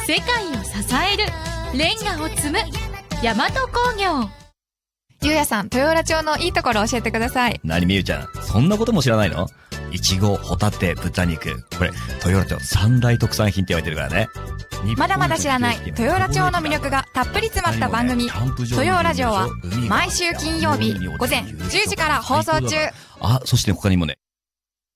世界を支えるレンガを積む大和工業。 ゆうやさん、豊浦町のいいところ教えてください。 なにみゆちゃん、そんなことも知らないの？いちご、ホタテ、豚肉。これ、豊浦町三大特産品って言われてるからね。 まだまだ知らない豊浦町の魅力がたっぷり詰まった番組、豊浦城は毎週金曜日午前10時から放送中。 あ、そして他にもね。